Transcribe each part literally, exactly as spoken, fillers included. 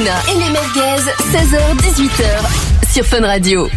Palina et les merguez, seize heures dix-huit heures sur Fun Radio.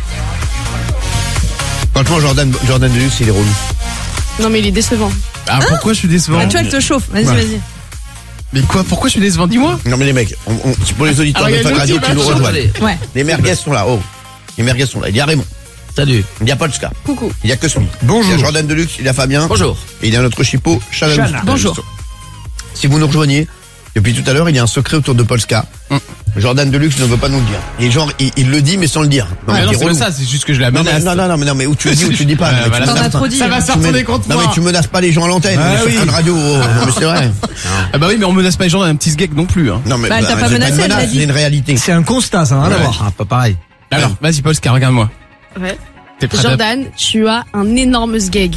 Franchement, Jordan, Jordan Deluxe, il est relou. Non mais il est décevant. Ah, hein pourquoi je suis décevant? Ah, tu vois, elle te chauffe. Vas-y, Ouais. vas-y. Mais quoi? Pourquoi je suis décevant? Dis-moi. Non mais les mecs, on, on, pour les auditeurs Alors, de il y a Fun le Radio petit qui nous match, rejoignent. allez. Ouais. Les merguez sont là, oh. Les merguez sont là. Il y a Raymond. Salut. Il y a Polska. Coucou. Il y a Cosmi. Bonjour. Il y a Jordan Deluxe, il y a Fabien. Bonjour. Et il y a notre chipot, Chana. Chana. Bonjour. Si vous nous rejoignez, depuis tout à l'heure, il y a un secret autour de Polska. Hum. Jordan Deluxe ne veut pas nous le dire. Et genre, il, il le dit mais sans le dire. Non, mais non, t'es c'est pas relou. ça, c'est juste que je la Non, mais, menace. non, non, non, mais non, mais où tu le dis ou tu le dis pas. Ouais, mais tu voilà. menaces T'en as pas. trop dit. Ça va se Tu retourner mets- contre Non moi. mais tu menaces pas les gens à l'antenne. Ah on est sur oui. Fun Radio. Oh, non, mais c'est vrai. Ah bah oui, mais on menace pas les gens d'un petit sgeg non plus. Hein. Non mais Bah, elle t'a pas c'est menacé, une elle l'a menace, dit. c'est une réalité. C'est un constat, ça n'a rien à Ouais. voir. Ah, pas pareil. Alors, vas-y Polska, regarde-moi. Ouais. T'es prêt à... Jordan, tu as un énorme sgeg.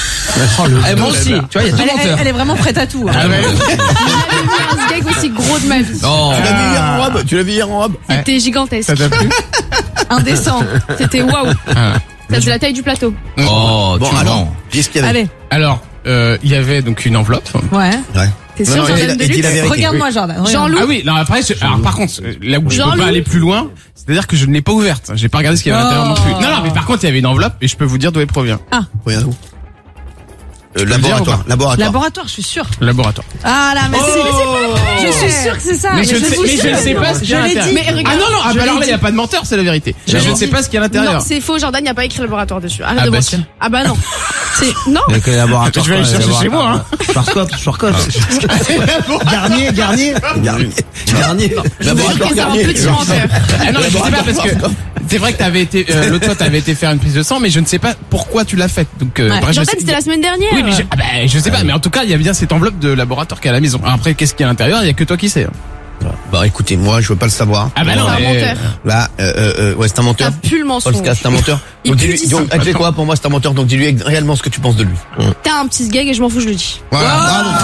Eh, moi aussi. Tu vois, il y a tout Elle, elle, menteur. elle est vraiment prête à tout. hein. Ah ouais. J'ai jamais vu un sgeg aussi gros de ma vie. Oh. Tu l'as vu hier en robe Tu l'as vu hier en robe C'était gigantesque. Ça t'a plu? Indécent. C'était waouh. Ah. Ça faisait la taille du plateau. Oh, Bon tu alors, mens. dis ce qu'il y avait. Allez. Alors, euh, il y avait donc une enveloppe. Ouais. Ouais. T'es Non, sûr, non, et dis- Jordan et dis la Deluxe? vérité. Regarde-moi, Jordan. regarde. Jean-Loup. Ah oui, non après, je- alors par contre, là où je peux Jean-Loup. pas aller plus loin, c'est-à-dire que je ne l'ai pas ouverte. J'ai pas regardé ce qu'il y avait à l'intérieur non plus. Oh. Non, non, mais par contre, il y avait une enveloppe et je peux vous dire d'où elle provient. Regarde où Euh, peux le dire Laboratoire. ou pas Laboratoire. Laboratoire, je suis sûre. Laboratoire. Ah là, mais c'est. Je suis sûre que c'est ça. Mais je ne sais, mais je ne sais pas ce qu'il y a à Je l'ai l'intérieur. dit. Mais regarde, Ah non, non, ah je bah alors l'ai là, il n'y a dit. pas de menteur, c'est la vérité. Je Mais je l'ai ne sais dit. pas ce qu'il y a à Non, l'intérieur. c'est faux, Jordan, il n'y a pas écrit laboratoire dessus. Arrête Ah de bah mentir. si. Ah bah non. C'est, non. Avec les laboratoires. Je vais aller quoi, les chercher chez moi, hein. Schwarzkopf, Schwarzkopf. Garnier, Garnier. Garnier. Garnier. Laboratoire C'est un Garnier. petit menteur. Ah non, je sais pas parce que c'est vrai que t'avais été euh, l'autre fois t'avais été faire une prise de sang, mais je ne sais pas pourquoi tu l'as faite. Donc euh, Ouais. bref, je Jordan, sais- c'était la semaine dernière. Oui, mais je, ah bah, je sais pas, mais en tout cas, il y a bien cette enveloppe de laboratoire qui est à la maison. Après, qu'est-ce qu'il y a à l'intérieur? Il y a que toi qui sais. hein. Bah écoutez, moi je veux pas le savoir. Ah bah non, C'est un mais- menteur. Là, euh, euh, euh, ouais, c'est un menteur. T'as pu le mensonge. Polska, c'est un menteur. Il Donc pue dis-lui, d'ici. donc, tu sais quoi, pour moi c'est un menteur, donc dis-lui réellement ce que tu penses de lui. T'as un petit sgeg et je m'en fous, je le dis. Voilà, bravo.